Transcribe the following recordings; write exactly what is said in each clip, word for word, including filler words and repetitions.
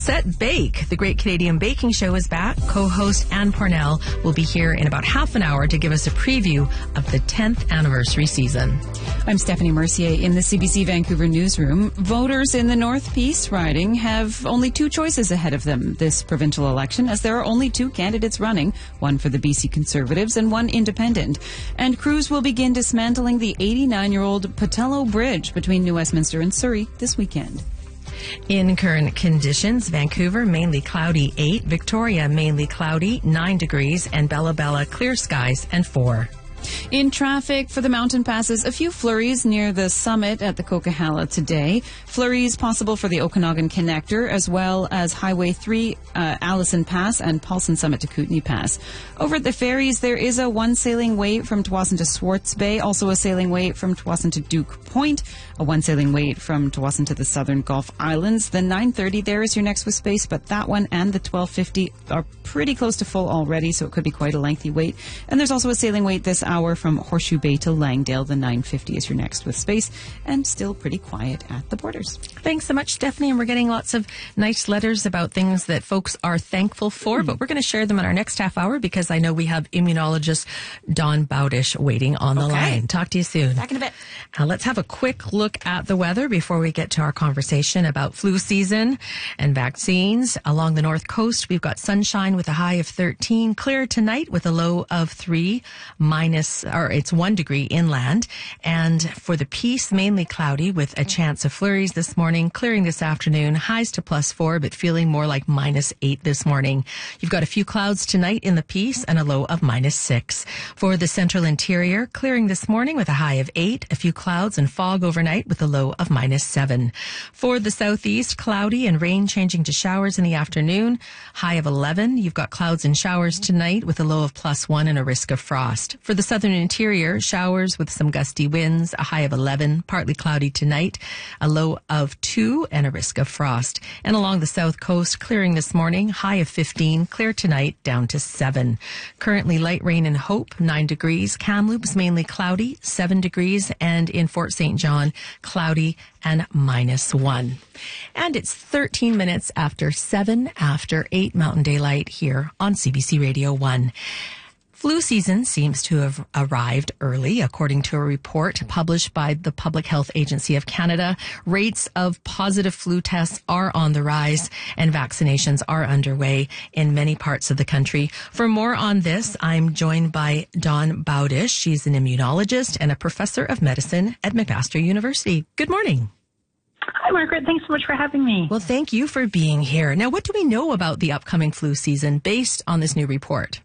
Set Bake. The Great Canadian Baking Show is back. Co-host Anne Parnell will be here in about half an hour to give us a preview of the tenth anniversary season. I'm Stephanie Mercier in the C B C Vancouver newsroom. Voters in the North Peace riding have only two choices ahead of them this provincial election, as there are only two candidates running, one for the B C Conservatives and one independent. And crews will begin dismantling the eighty-nine-year-old Patello Bridge between New Westminster and Surrey this weekend. In current conditions, Vancouver mainly cloudy eight, Victoria mainly cloudy nine degrees, and Bella Bella clear skies and four. In traffic for the mountain passes, a few flurries near the summit at the Coquihalla today. Flurries possible for the Okanagan Connector, as well as Highway three, uh, Allison Pass, and Paulson Summit to Kootenay Pass. Over at the ferries, there is a one sailing wait from Tsawwassen to Swartz Bay, also a sailing wait from Tsawwassen to Duke Point, a one sailing wait from Tsawwassen to the Southern Gulf Islands. The nine thirty there is your next with space, but that one and the twelve fifty are pretty close to full already, so it could be quite a lengthy wait. And there's also a sailing wait this hour from Horseshoe Bay to Langdale. The nine fifty is your next with space, and still pretty quiet at the borders. Thanks so much, Stephanie. And we're getting lots of nice letters about things that folks are thankful for, mm. but we're going to share them in our next half hour because I know we have immunologist Dawn Bowdish waiting on the okay. line. Talk to you soon. Back in a bit. Uh, let's have a quick look at the weather before we get to our conversation about flu season and vaccines. Along the north coast, we've got sunshine with a high of thirteen, clear tonight with a low of three, minus, or it's one degree inland. And for the Peace, mainly cloudy with a chance of flurries this morning, clearing this afternoon, highs to plus four, but feeling more like minus eight this morning. You've got a few clouds tonight in the Peace and a low of minus six. For the central interior, clearing this morning with a high of eight, a few clouds and fog overnight with a low of minus seven. For the southeast, cloudy and rain changing to showers in the afternoon, high of eleven. You've got clouds and showers tonight with a low of plus one and a risk of frost. For the southern interior, showers with some gusty winds, a high of eleven, partly cloudy tonight, a low of two and a risk of frost. And along the south coast, clearing this morning, high of fifteen, clear tonight, down to seven. Currently light rain in Hope, nine degrees. Kamloops mainly cloudy, seven degrees. And in Fort Saint John, cloudy and minus one. And it's thirteen minutes after seven, after eight Mountain Daylight here on C B C Radio one. Flu season seems to have arrived early, according to a report published by the Public Health Agency of Canada. Rates of positive flu tests are on the rise and vaccinations are underway in many parts of the country. For more on this, I'm joined by Dawn Bowdish. She's an immunologist and a professor of medicine at McMaster University. Good morning. Hi, Margaret. Thanks so much for having me. Well, thank you for being here. Now, what do we know about the upcoming flu season based on this new report?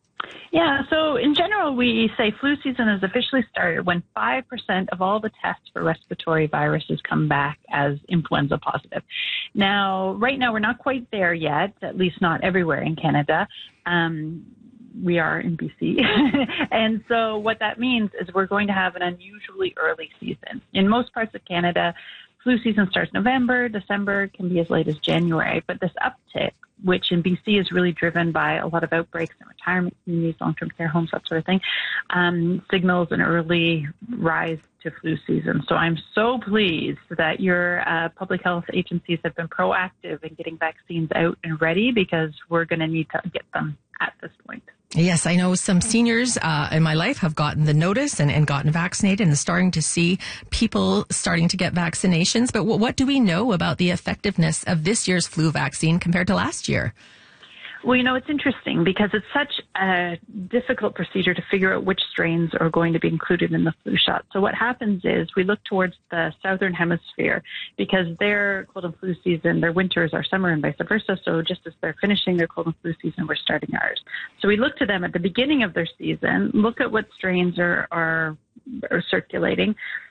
Yeah, so in general, we say flu season has officially started when five percent of all the tests for respiratory viruses come back as influenza positive. Now, right now, we're not quite there yet, at least not everywhere in Canada. Um, we are in B C. And so what that means is we're going to have an unusually early season. In most parts of Canada, flu season starts November, December, can be as late as January. But this uptick, which in B C is really driven by a lot of outbreaks in retirement communities, long-term care homes, that sort of thing, um, signals an early rise to flu season. So I'm so pleased that your uh, public health agencies have been proactive in getting vaccines out and ready, because we're going to need to get them at this point. Yes, I know some seniors uh, in my life have gotten the notice and, and gotten vaccinated and starting to see people starting to get vaccinations. But w- what do we know about the effectiveness of this year's flu vaccine compared to last year? Well, you know, it's interesting because it's such a difficult procedure to figure out which strains are going to be included in the flu shot. So what happens is we look towards the southern hemisphere because their cold and flu season, their winter is our summer and vice versa. So just as they're finishing their cold and flu season, we're starting ours. So we look to them at the beginning of their season, look at what strains are, are, are circulating.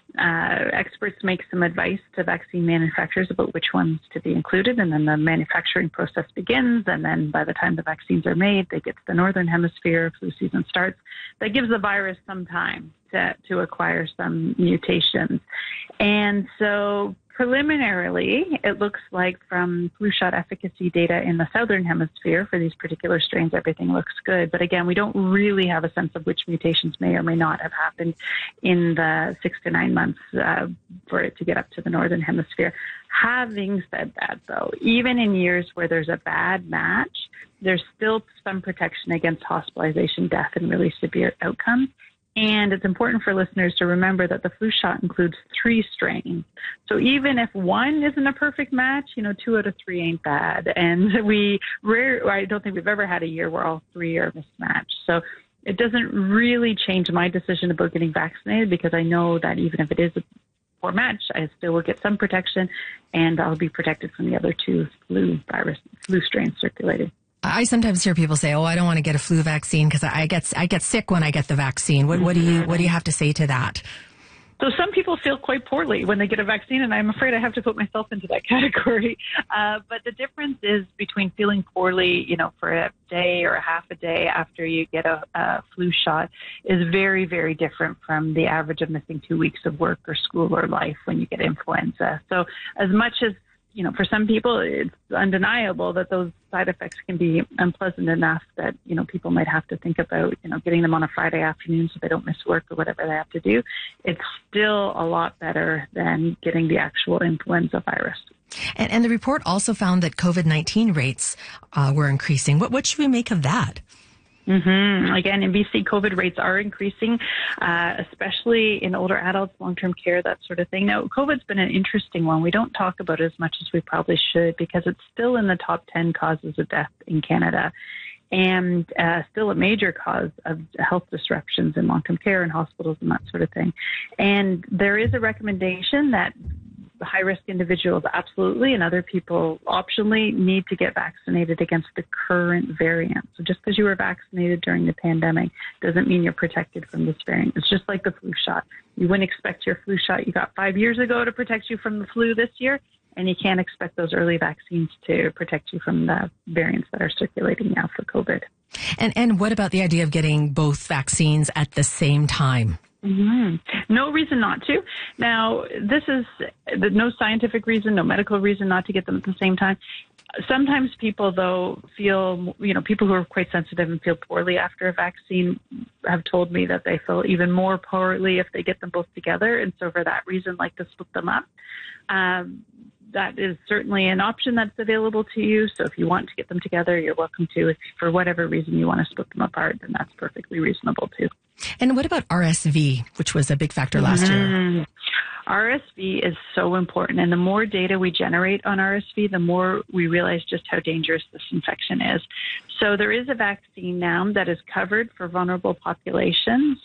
Uh, experts make some advice to vaccine manufacturers about which ones to be included, and then the manufacturing process begins, and then by the time the vaccines are made, they get to the northern hemisphere, flu season starts. That gives the virus some time to, to acquire some mutations. And so preliminarily, it looks like from flu shot efficacy data in the southern hemisphere for these particular strains, everything looks good. But again, we don't really have a sense of which mutations may or may not have happened in the six to nine months uh, for it to get up to the northern hemisphere. Having said that, though, even in years where there's a bad match, there's still some protection against hospitalization, death, and really severe outcomes. And it's important for listeners to remember that the flu shot includes three strains. So even if one isn't a perfect match, you know, two out of three ain't bad. And we rare, I don't think we've ever had a year where all three are mismatched. So it doesn't really change my decision about getting vaccinated, because I know that even if it is a poor match, I still will get some protection, and I'll be protected from the other two flu virus, flu strains circulating. I sometimes hear people say, "Oh, I don't want to get a flu vaccine because I get I get sick when I get the vaccine." What, what do you what do you have to say to that? So some people feel quite poorly when they get a vaccine, and I'm afraid I have to put myself into that category. Uh, but the difference is between feeling poorly, you know, for a day or a half a day after you get a, a flu shot is very, very different from the average of missing two weeks of work or school or life when you get influenza. So as much as, you know, for some people, it's undeniable that those side effects can be unpleasant enough that, you know, people might have to think about, you know, getting them on a Friday afternoon so they don't miss work or whatever they have to do. It's still a lot better than getting the actual influenza virus. And, and the report also found that COVID nineteen rates uh, were increasing. What, what should we make of that? Mm-hmm. Again, in B C, COVID rates are increasing, uh, especially in older adults, long-term care, that sort of thing. Now, COVID's been an interesting one. We don't talk about it as much as we probably should, because it's still in the top ten causes of death in Canada, and uh, still a major cause of health disruptions in long-term care and hospitals and that sort of thing. And there is a recommendation that high-risk individuals absolutely, and other people optionally, need to get vaccinated against the current variant. So just because you were vaccinated during the pandemic doesn't mean you're protected from this variant. It's just like the flu shot. You wouldn't expect your flu shot you got five years ago to protect you from the flu this year, and you can't expect those early vaccines to protect you from the variants that are circulating now for COVID. And and what about the idea of getting both vaccines at the same time? Mm-hmm. No reason not to. Now, this is no scientific reason, no medical reason not to get them at the same time. Sometimes people, though, feel, you know, people who are quite sensitive and feel poorly after a vaccine have told me that they feel even more poorly if they get them both together. And so for that reason, like to split them up. Um, that is certainly an option that's available to you. So if you want to get them together, you're welcome to. If for whatever reason you want to split them apart, then that's perfectly reasonable too. And what about R S V, which was a big factor last mm-hmm. year? R S V is so important. And the more data we generate on R S V, the more we realize just how dangerous this infection is. So there is a vaccine now that is covered for vulnerable populations.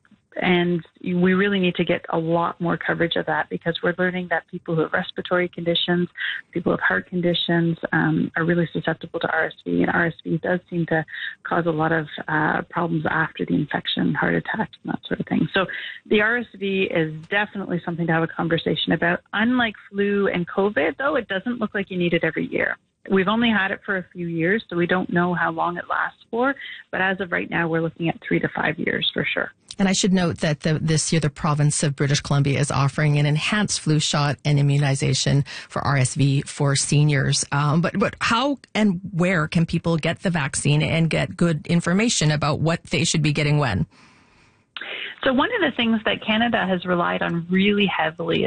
And we really need to get a lot more coverage of that, because we're learning that people who have respiratory conditions, people with heart conditions, um, are really susceptible to R S V. And R S V does seem to cause a lot of uh, problems after the infection, heart attacks, and that sort of thing. So the R S V is definitely something to have a conversation about. Unlike flu and COVID, though, it doesn't look like you need it every year. We've only had it for a few years, so we don't know how long it lasts for. But as of right now, we're looking at three to five years for sure. And I should note that the, this year, the province of British Columbia is offering an enhanced flu shot and immunization for R S V for seniors. Um, but, but how and where can people get the vaccine and get good information about what they should be getting when? So one of the things that Canada has relied on really heavily